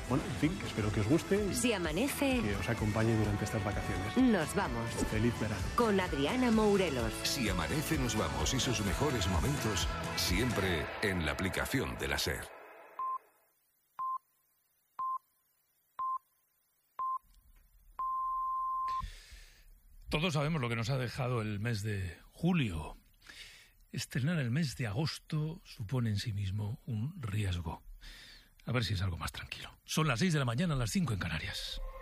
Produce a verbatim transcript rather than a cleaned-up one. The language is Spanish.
Bueno, en fin, que espero que os guste y Si amanece, que os acompañe durante estas vacaciones. nos vamos. Feliz verano. Con Adriana Mourelos. Si amanece, nos vamos y sus mejores momentos siempre en la aplicación de la SER. Todos sabemos lo que nos ha dejado el mes de julio. Estrenar el mes de agosto supone en sí mismo un riesgo. A ver si es algo más tranquilo. Son las seis de la mañana, las cinco en Canarias.